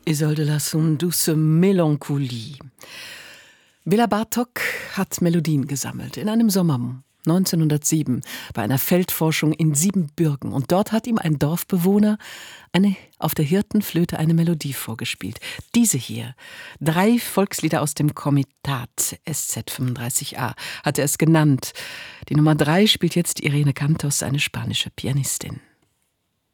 Isolde Lasson, Douce Melancholie. Bela Bartok hat Melodien gesammelt in einem Sommer 1907 bei einer Feldforschung in Siebenbürgen. Und dort hat ihm ein Dorfbewohner auf der Hirtenflöte eine Melodie vorgespielt. Diese hier, 3 Volkslieder aus dem Komitat SZ 35a, hat er es genannt. Die Nummer 3 spielt jetzt Irene Cantos, eine spanische Pianistin.